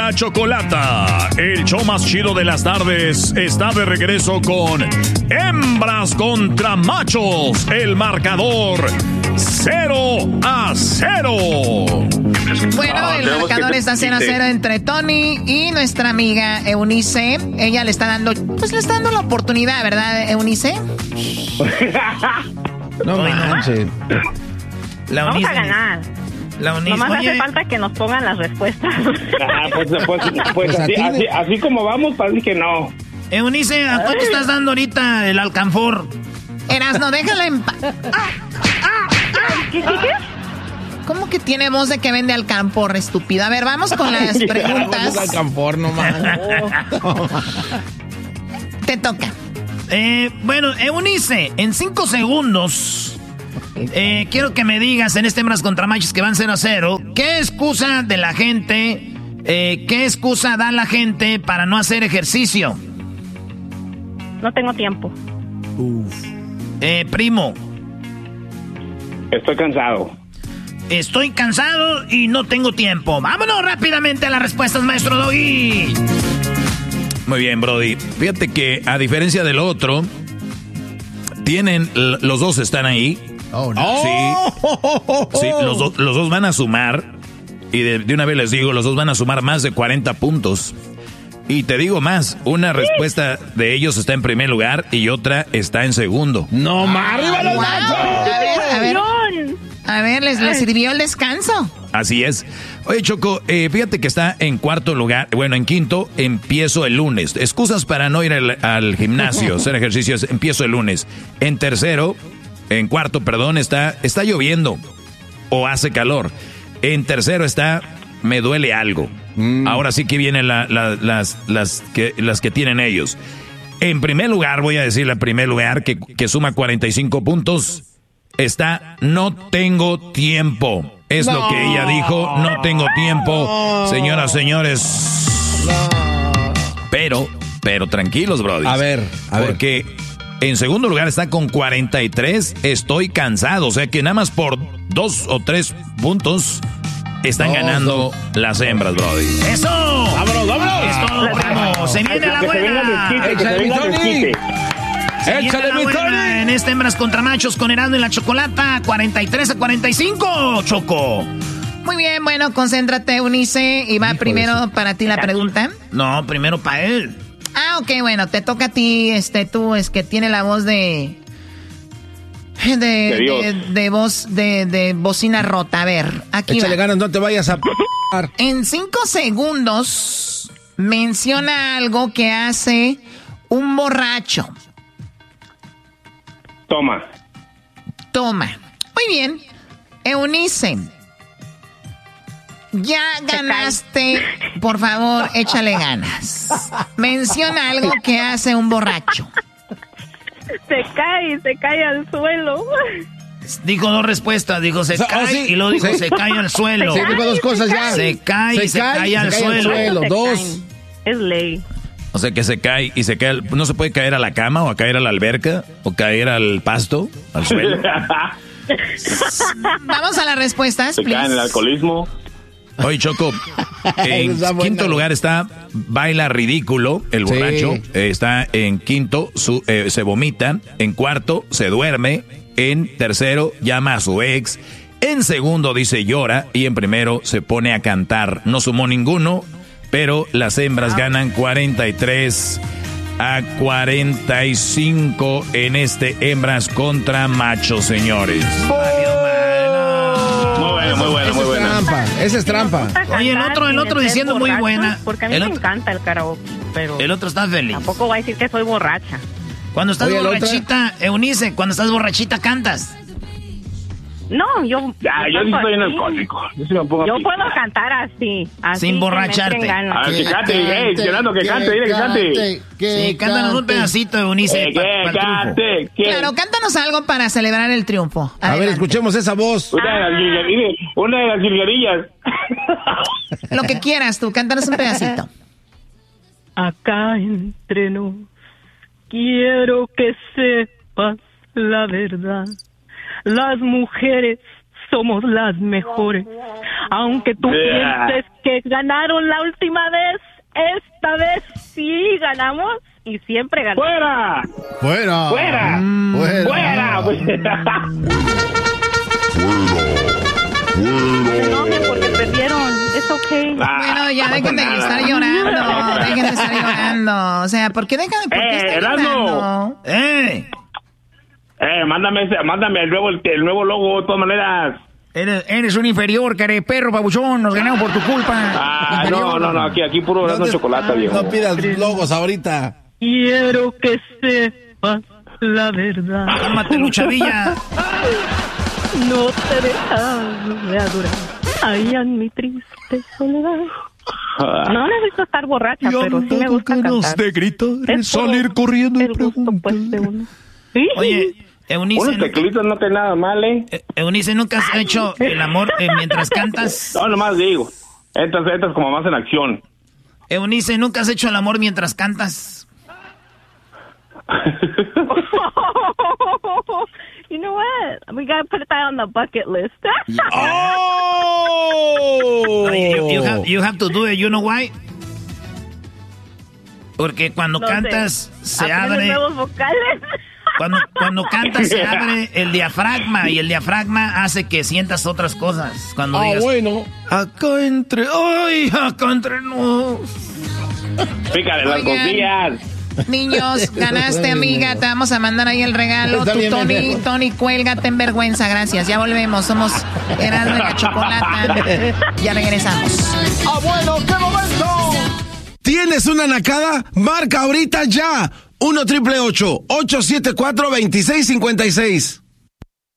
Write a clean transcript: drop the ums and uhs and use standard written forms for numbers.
la Chocolata. El show más chido de las tardes está de regreso con Hembras contra Machos. El marcador 0-0. Bueno, el marcador está 0-0 entre Tony y nuestra amiga Eunice. Ella le está dando la oportunidad, ¿verdad, Eunice? No manches. Vamos a ganar. Nomás hace falta que nos pongan las respuestas. Pues así como vamos, parece que no. Eunice, ¿a cuánto estás dando ahorita el alcanfor? Erasno, déjala en paz. ¿Qué? ¿Cómo que tiene voz de que vende alcanfor, estúpida? A ver, vamos con las preguntas. Alcanfor, no mames. Te toca. Bueno, Eunice, en 5 segundos... quiero que me digas en este Hembras contra Machos que van 0-0, ¿qué excusa de la gente, qué excusa da la gente para no hacer ejercicio? No tengo tiempo. Primo. Estoy cansado. Estoy cansado y no tengo tiempo. Vámonos rápidamente a las respuestas, maestro Doggy. Muy bien, Brody. Fíjate que a diferencia del otro, los dos están ahí. Oh, no. Sí, los dos van a sumar. Y de una vez les digo, los dos van a sumar más de 40 puntos. Y te digo más, una respuesta de ellos está en primer lugar y otra está en segundo. ¡No más! ¡Arriba los machos! A ver, ¿les sirvió el descanso? Así es. Oye, Choco, fíjate que está en cuarto lugar. Bueno, en quinto, empiezo el lunes. Excusas para no ir al gimnasio, hacer ejercicios, empiezo el lunes. En cuarto, está lloviendo o hace calor. En tercero está, me duele algo. Ahora sí que vienen las que tienen ellos. En primer lugar, voy a decirle en primer lugar que suma 45 puntos. Está, no tengo tiempo. Es lo que ella dijo, no tengo tiempo. Señoras, señores. Pero tranquilos, brody. A ver. Porque en segundo lugar está con 43, estoy cansado. O sea que nada más por 2 o 3 puntos están ganando las hembras, brody. ¡Eso! ¡Vámonos! Es todo, primo. Se viene la buena. ¡Échale, mi Tony! En este Hembras contra Machos con Erasmo y la Chocolata, 43-45, Choco. Muy bien, bueno, concéntrate, Eunice. Y va primero para ti la pregunta. No, primero para él. Ah, ok, bueno, te toca a ti, tú, es que tiene la voz de voz de bocina rota. A ver, aquí échale ganas, no te vayas a... En 5 segundos menciona algo que hace un borracho. Toma. Muy bien. Eunice, ya ganaste. Por favor, échale ganas. Menciona algo que hace un borracho. Se cae al suelo. Dijo 2 respuestas, dijo se cae y luego dijo se cae al suelo. Sí, dijo 2 cosas ya. Se cae y se cae al suelo. 2. Es ley. O sea que se cae y se cae. ¿No se puede caer a la cama o a caer a la alberca o caer al pasto, al suelo? Vamos a las respuestas. Se cae en el alcoholismo. Oye, Choco, en quinto lugar está baila ridículo, el borracho. Está en quinto, se vomita. En cuarto, se duerme. En tercero, llama a su ex. En segundo, dice llora. Y en primero, se pone a cantar. No sumó ninguno, pero las hembras ganan 43-45 en este Hembras contra Machos, señores. Muy buena. Esa es trampa. Oye, el otro diciendo muy buena. Porque a mí me encanta el karaoke, pero el otro está feliz. Tampoco va a decir que soy borracha. Cuando estás borrachita, Eunice, cuando estás borrachita cantas. No, yo sí soy un alcohólico. Yo puedo cantar así sin borracharte. Que cante, Gerardo, que cante, dile que cante. Sí, cántanos un pedacito, Eunice. Claro, cántanos algo para celebrar el triunfo. Adelante. A ver, escuchemos esa voz. Una de las jilguerillas. Lo que quieras tú, cántanos un pedacito. Acá entre nos, quiero que sepas la verdad. Las mujeres somos las mejores. Aunque tú pienses que ganaron la última vez, esta vez sí ganamos y siempre ganamos. ¡Fuera! ¡Fuera! ¡Fuera! ¡Fuera! ¡Fuera! No, porque perdieron. Es okay. Bueno, ya dejen de estar llorando. Dejen de estar llorando. O sea, ¿por qué dejan de estar llorando? Mándame el nuevo logo, de todas maneras. Eres un inferior, care perro, babuchón. Nos ganamos por tu culpa. No. Aquí puro dando chocolate, viejo. No pidas logos ahorita. Quiero que sepas la verdad. Cálmate, Luchavilla. No te dejas de adorar. Ay, en mi triste soledad. No necesito estar borracha, pero sí me gusta cantar. De gritar, salir corriendo y preguntar. Pues, de uno. ¿Sí? Oye, Eunice... Unos teclitos no tiene nada mal, Eunice, ¿nunca has hecho el amor mientras cantas? No, nomás digo. Estas como más en acción. Eunice, ¿nunca has hecho el amor mientras cantas? You know what? We gotta put that on the bucket list. Oh! You have to do it. You know why? Porque cuando cantas se abre. Nuevos vocales. Cuando cantas se abre el diafragma y el diafragma hace que sientas otras cosas. Cuando digas, bueno. Acá entre nos. Fíjate las cosillas. Niños, ganaste, amiga. Te vamos a mandar ahí el regalo. Tú, Tony, cuélgate en vergüenza. Gracias. Ya volvemos. Somos Erasmo y la Chocolata. Ya regresamos. ¡Abuelo, qué momento! ¿Tienes una nacada? Marca ahorita ya. 1-888-874-2656.